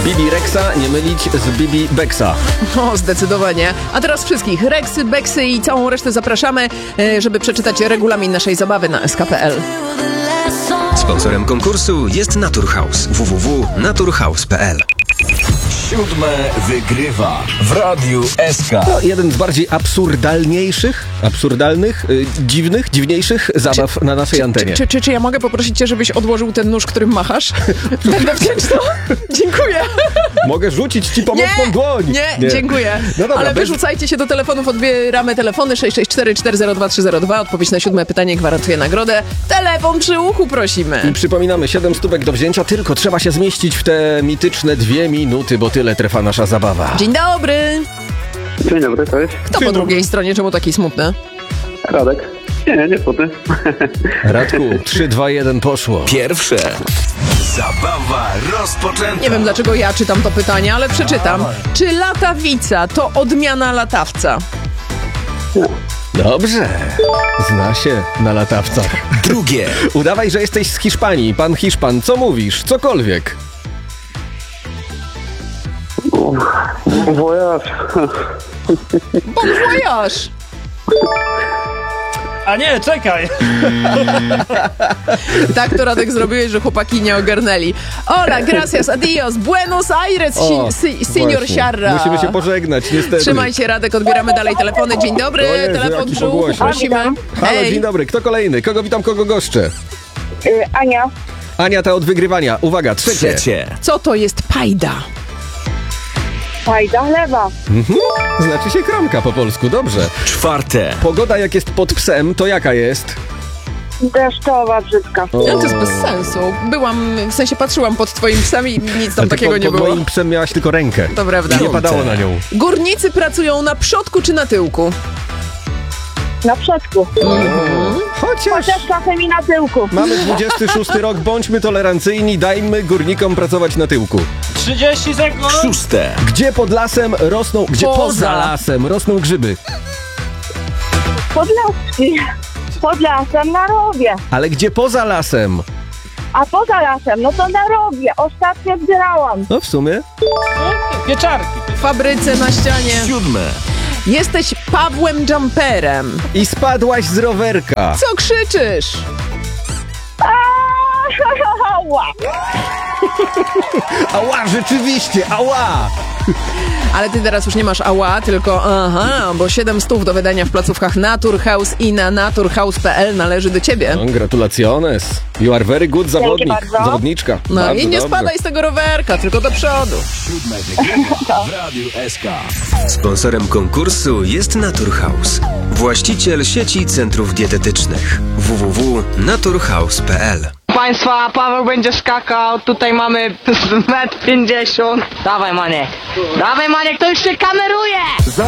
Bibi Rexa nie mylić z Bibi Bexa. O, zdecydowanie. A teraz wszystkich Rexy, Beksy i całą resztę zapraszamy, żeby przeczytać regulamin naszej zabawy na sk.pl. Sponsorem konkursu jest Naturhaus. www.naturhaus.pl. Siódme wygrywa w Radiu SK. To jeden z bardziej dziwniejszych zabaw na naszej antenie. Czy ja mogę poprosić cię, żebyś odłożył ten nóż, którym machasz? Będę wdzięczna. Dziękuję. Mogę rzucić ci pomocną dłoń. Nie, dziękuję. No dobra, ale wyrzucajcie się do telefonów, odbieramy telefony 664-402-302. Odpowiedź na 7 pytanie gwarantuje nagrodę. Telefon przy uchu prosimy. I przypominamy, 7 stówek do wzięcia, tylko trzeba się zmieścić w te mityczne 2 minuty, bo tyle trwa nasza zabawa. Dzień dobry. Dzień dobry, to jest Kto po drugiej stronie? Czemu taki smutny? Radek. Nie po ty. Radku, 3, 2, 1, poszło. Pierwsze. Zabawa rozpoczęta. Nie wiem, dlaczego ja czytam to pytanie, ale przeczytam. Czy latawica to odmiana latawca? Dobrze. Zna się na latawcach. Drugie. Udawaj, że jesteś z Hiszpanii. Pan Hiszpan, co mówisz? Cokolwiek. Voyage. Bon voyage! A nie, czekaj! Tak to, Radek, zrobiłeś, że chłopaki nie ogarnęli. Hola, gracias, adios, Buenos Aires, senior Właśnie. Sierra. Musimy się pożegnać, niestety. Trzymaj się, Radek, odbieramy dalej telefony. Dzień dobry, O Jezu, telefon jaki przy uchu, pogłośny. prosimy. Halo, Hej. dzień dobry. Kto kolejny? Kogo witam, kogo goszczę? Ania. Ania, ta od wygrywania. Uwaga, trzecie. Co to jest pajda? Fajda chleba. Znaczy się kromka po polsku, dobrze. Czwarte. Pogoda jak jest pod psem, to jaka jest? Deszczowa, brzydka. No, to jest bez sensu. W sensie patrzyłam pod twoim psem i nic tam Ale takiego nie pod było. moim psem miałaś tylko rękę. To prawda. I nie padało na nią. Górnicy pracują na przodku czy na tyłku? Na przodku. Chociaż Chociaż czasem i na tyłku. mamy 26 rok, bądźmy tolerancyjni, dajmy górnikom pracować na tyłku. 30 sekund! Szóste. Gdzie pod lasem rosną, gdzie poza lasem rosną grzyby? Podlaski. Pod lasem na rowie. Ale gdzie poza lasem? A poza lasem, no to na rowie. Ostatnio zbierałam. No w sumie. Pieczarki. W fabryce na ścianie. Siódme. Jesteś Pawłem Jumperem. I spadłaś z rowerka. Co krzyczysz? Ała. Ała, rzeczywiście, ała! Ale ty teraz już nie masz ała, tylko bo 700 do wydania w placówkach Naturhaus i na naturhaus.pl należy do ciebie. No, gratulaciones. You are very good zawodnik. bardzo. Zawodniczka. No Bardzo i nie dobrze. spadaj z tego rowerka, tylko do przodu. Siódme wygrywa w Radiu SK. Sponsorem konkursu jest Naturhaus. Właściciel sieci centrów dietetycznych. www.naturhaus.pl. Państwa, Paweł będzie skakał, tutaj mamy 1,50 m. Dawaj, Maniek, to już się kameruje!